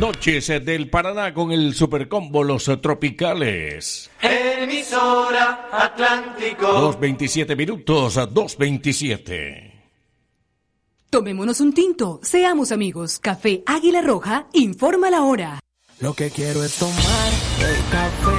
noches del Paraná con el Supercombo Los Tropicales. Emisora Atlántico. 2:27 minutos a 2:27. Tomémonos un tinto, seamos amigos. Café Águila Roja informa la hora. Lo que quiero es tomar el café